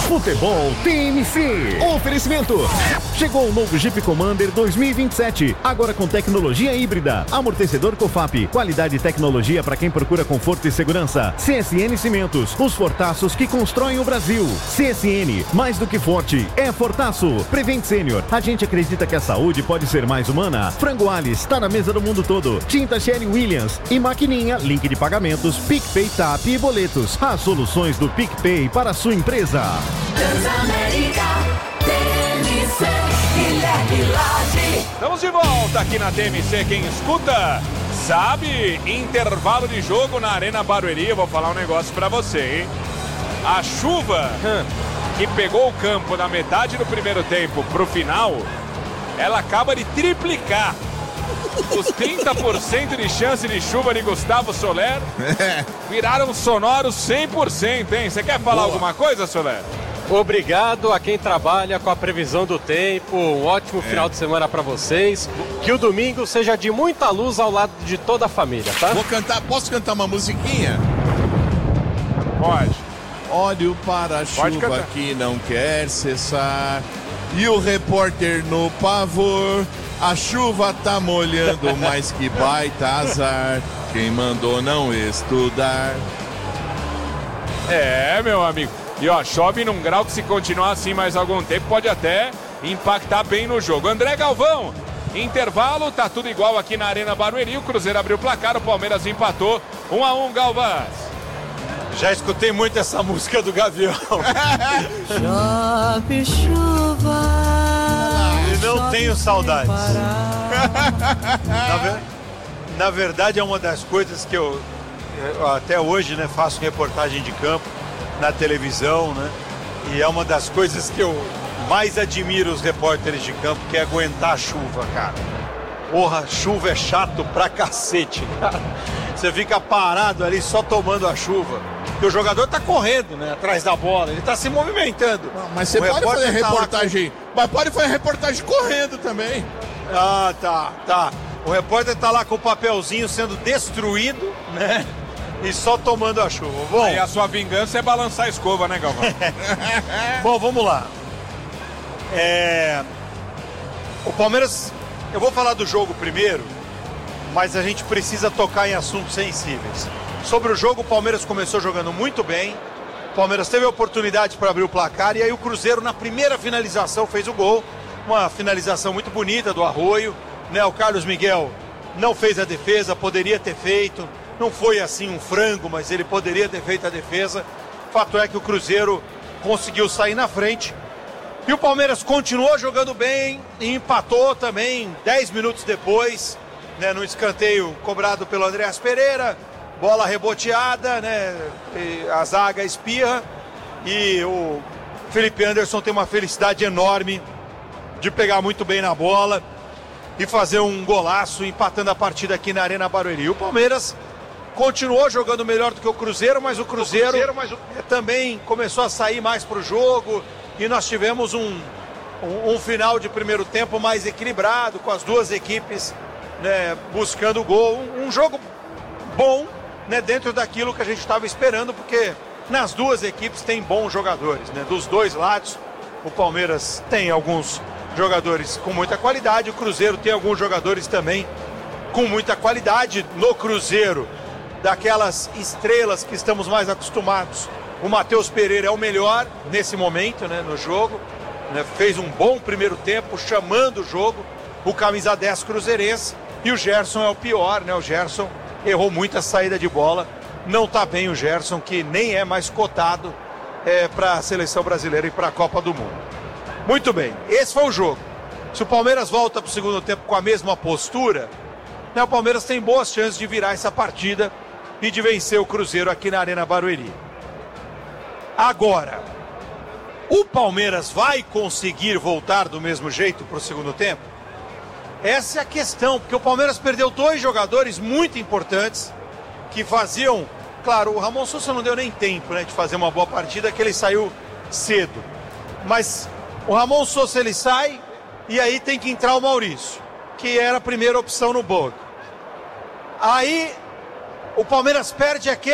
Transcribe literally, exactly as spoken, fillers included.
Futebol T M C. Oferecimento. Chegou o novo Jeep Commander dois mil e vinte e sete. Agora com tecnologia híbrida. Amortecedor COFAP. Qualidade e tecnologia para quem procura conforto e segurança. C S N Cimentos. Os fortaços que constroem o Brasil. C S N. Mais do que forte. É fortaço. Prevent Senior. A gente acredita que a saúde pode ser mais humana. Frango Alice. Está na mesa do mundo todo. Tinta Sherry Williams. E Maquininha. Link de pagamentos. PicPay, T A P e boletos. As soluções do PicPay para a sua empresa. Transamérica, T M C, Guilherme Lage. Estamos de volta aqui na T M C. Quem escuta sabe, intervalo de jogo na Arena Barueri. Eu vou falar um negócio pra você, hein? A chuva que pegou o campo na metade do primeiro tempo pro final, ela acaba de triplicar. Os trinta por cento de chance de chuva de Gustavo Soler viraram sonoros cem por cento, hein? Você quer falar Boa. alguma coisa, Soler? Obrigado a quem trabalha com a previsão do tempo. Um ótimo é. final de semana para vocês. Que o domingo seja de muita luz ao lado de toda a família, tá? Vou cantar, posso cantar uma musiquinha? Pode. Olho para a chuva que não quer cessar e o repórter no pavor. A chuva tá molhando, mas que baita azar. Quem mandou não estudar. É, meu amigo. E ó, chove num grau que se continuar assim mais algum tempo pode até impactar bem no jogo. André Galvão, intervalo, tá tudo igual aqui na Arena Barueri. O Cruzeiro abriu o placar, o Palmeiras empatou um a um, Galvão. Já escutei muito essa música do Gavião. Chove chuva. E não tenho saudades. Na, ver... na verdade é uma das coisas que eu, eu até hoje, né, faço reportagem de campo na televisão, né? E é uma das coisas que eu mais admiro os repórteres de campo, que é aguentar a chuva, cara. Porra, chuva é chato pra cacete, cara. Você fica parado ali só tomando a chuva. Porque o jogador tá correndo, né, atrás da bola, ele tá se movimentando. Não, mas você o pode fazer reportagem, tá com... mas pode fazer reportagem correndo também. Ah, tá, tá. O repórter tá lá com o papelzinho sendo destruído, né? E só tomando a chuva. Bom, aí a sua vingança é balançar a escova, né, Galvão? Bom, vamos lá. É... O Palmeiras... Eu vou falar do jogo primeiro, mas a gente precisa tocar em assuntos sensíveis. Sobre o jogo, o Palmeiras começou jogando muito bem. O Palmeiras teve a oportunidade para abrir o placar e aí o Cruzeiro, na primeira finalização, fez o gol. Uma finalização muito bonita do Arroio, né? O Carlos Miguel não fez a defesa, poderia ter feito. Não foi assim um frango, mas ele poderia ter feito a defesa. Fato é que o Cruzeiro conseguiu sair na frente. E o Palmeiras continuou jogando bem e empatou também dez minutos depois, né, no escanteio cobrado pelo Andréas Pereira. Bola reboteada, né? A zaga espirra. E o Felipe Anderson tem uma felicidade enorme de pegar muito bem na bola e fazer um golaço, empatando a partida aqui na Arena Barueri. O Palmeiras continuou jogando melhor do que o Cruzeiro, mas o Cruzeiro, o Cruzeiro mas o... também começou a sair mais para o jogo e nós tivemos um, um, um final de primeiro tempo mais equilibrado, com as duas equipes, né, buscando o gol. Um, um jogo bom, né, dentro daquilo que a gente estava esperando, porque nas duas equipes tem bons jogadores, né, dos dois lados. O Palmeiras tem alguns jogadores com muita qualidade, o Cruzeiro tem alguns jogadores também com muita qualidade. No Cruzeiro, daquelas estrelas que estamos mais acostumados, o Matheus Pereira é o melhor nesse momento, né, no jogo, né, fez um bom primeiro tempo, chamando o jogo, o camisa dez cruzeirense, e o Gerson é o pior, né, o Gerson errou muita saída de bola, não está bem o Gerson, que nem é mais cotado é, para a seleção brasileira e para a Copa do Mundo. Muito bem, esse foi o jogo. Se o Palmeiras volta para o segundo tempo com a mesma postura, né, o Palmeiras tem boas chances de virar essa partida e de vencer o Cruzeiro aqui na Arena Barueri. Agora, o Palmeiras vai conseguir voltar do mesmo jeito para o segundo tempo? Essa é a questão, porque o Palmeiras perdeu dois jogadores muito importantes que faziam... Claro, o Ramon Sousa não deu nem tempo, né, de fazer uma boa partida, que ele saiu cedo. Mas o Ramon Sousa, ele sai e aí tem que entrar o Maurício, que era a primeira opção no banco. Aí o Palmeiras perde aquele